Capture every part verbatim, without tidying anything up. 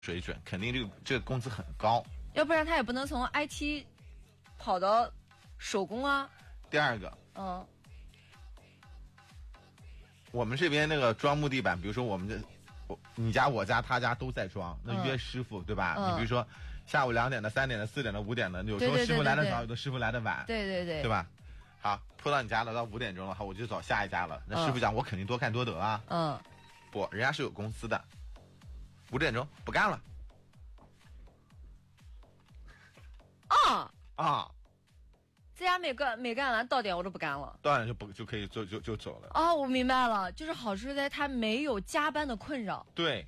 水准，肯定这个这个工资很高。 要不然他也不能从 I T 跑到手工啊。 第二个， 嗯， 我们这边那个装木地板，比如说我们这，我你家我家他家都在装，那约师傅、嗯、对吧、嗯？你比如说下午两点的、三点的、四点的、五点的，有时候师傅来的早，有的师傅来的晚， 对对对， 对吧？好，拖到你家了，到五点钟了，好，我就找下一家了。那师傅讲、嗯、我肯定多干多得啊。 嗯， 不，人家是有公司的，五点钟不干了。 啊啊！ 这家没干没干完，到点我都不干了， 到点就不就可以就就就走了。 哦，我明白了，就是好处在他没有加班的困扰。 对，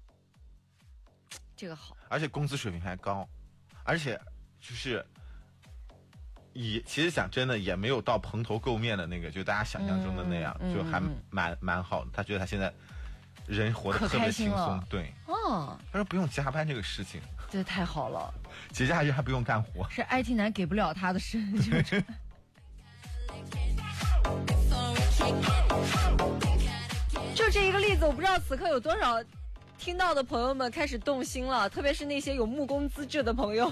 这个好， 而且工资水平还高，而且就是也其实讲真的也没有到蓬头垢面的那个，就大家想象中的那样，嗯、就还蛮、嗯、蛮好的。他觉得他现在人活得特别轻松，对， 哦， 他说不用加班这个事情。 这太好了， 节假日还不用干活， 是 I T 男给不了他的事。就这一个例子，我不知道此刻有多少听到的朋友们开始动心了，特别是那些有木工资质的朋友，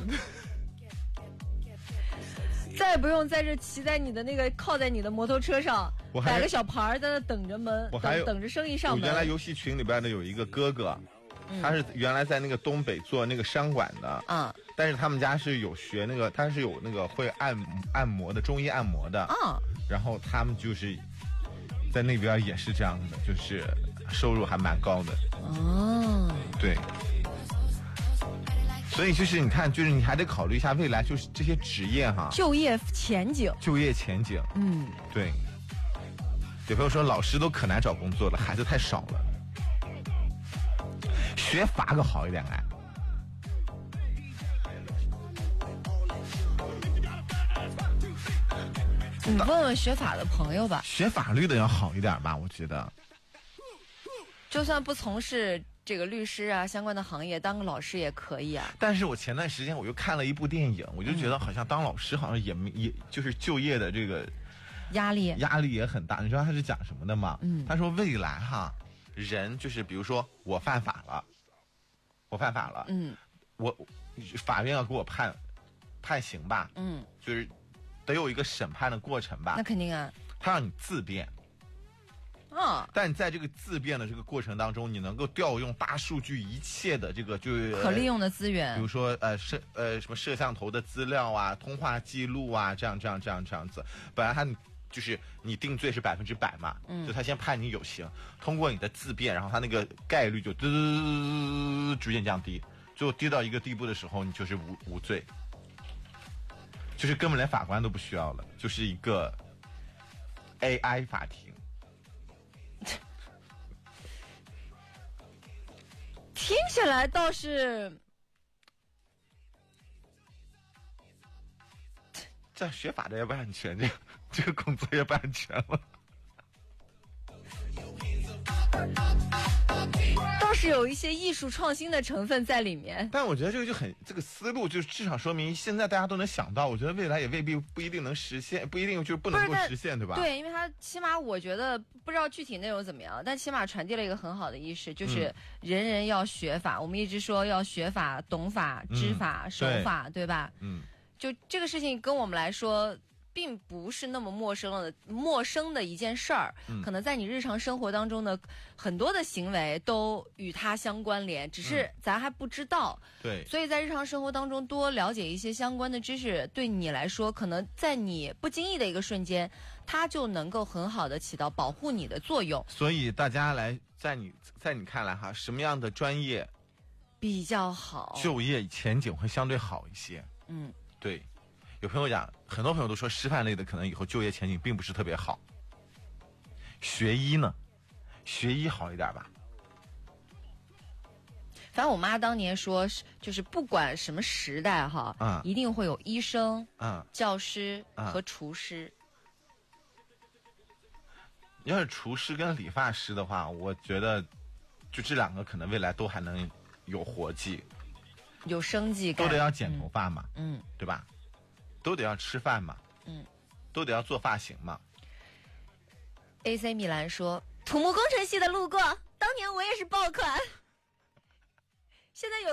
再也不用在这骑在你的那个靠在你的摩托车上，摆个小牌在那等着门， 我还等等着生意上门。 我原来游戏群里边的有一个哥哥。他是原来在那个东北做那个商管的， 嗯， 但是他们家是有学那个，他是有那个会按按摩的中医按摩的， 嗯， 然后他们就是在那边也是这样的，就是收入还蛮高的， 哦， 对，所以就是你看，就是你还得考虑一下未来，就是这些职业哈， 就业前景， 就业前景， 嗯， 对，有朋友说老师都可难找工作了，孩子太少了。学法可好一点哎， 你问问学法的朋友吧。 学法律的要好一点吧，我觉得。 就算不从事这个律师啊相关的行业，当个老师也可以啊。 但是我前段时间我又看了一部电影，我就觉得好像当老师好像也没、嗯、也就是就业的这个压力压力也很大。你知道他是讲什么的吗？ 嗯， 他说未来哈，人就是比如说我犯法了。我犯法了， 嗯， 我法院要给我判判刑吧， 嗯， 就是得有一个审判的过程吧。 那肯定啊， 他让你自辩， 啊， 但在这个自辩的这个过程当中，你能够调用大数据一切的这个就是可利用的资源， 比如说呃摄呃什么摄像头的资料啊、通话记录啊，这样这样这样这样子。本来他就是你定罪是百分之百嘛， 嗯， 就他先判你有刑，通过你的自辩，然后他那个概率就嘚逐渐降低，最后低到一个地步的时候，你就是无无罪，就是根本连法官都不需要了，就是一个 A I 法庭。 听起来倒是。 这学法的也不安全，这个这个工作也不安全了。 倒是有一些艺术创新的成分在里面。 但我觉得这个就很这个思路，就是至少说明现在大家都能想到，我觉得未来也未必不一定能实现，不一定就是不能够实现，对吧？ 对，因为它起码我觉得不知道具体内容怎么样，但起码传递了一个很好的意识，就是人人要学法。嗯、我们一直说要学法、懂法、知法、嗯、守法，对, 对吧？ 嗯。 就这个事情跟我们来说并不是那么陌生的陌生的一件事儿、嗯、可能在你日常生活当中的很多的行为都与它相关联，只是咱还不知道、 嗯、对， 所以在日常生活当中多了解一些相关的知识，对你来说可能在你不经意的一个瞬间，它就能够很好的起到保护你的作用。 所以大家来在你在你看来哈，什么样的专业比较好， 就业前景会相对好一些？ 嗯， 对，有朋友讲，很多朋友都说师范类的可能以后就业前景并不是特别好。学医呢？学医好一点吧。 反正我妈当年说，就是不管什么时代哈， 嗯， 一定会有医生、 嗯、 教师和厨师。 要是厨师跟理发师的话，我觉得就这两个可能未来都还能有活计。 有生计感， 都得要剪头发嘛， 嗯， 对吧？都得要吃饭嘛， 嗯， 都得要做发型嘛。 A C 米兰说，土木工程系的路过，当年我也是爆款。 现在有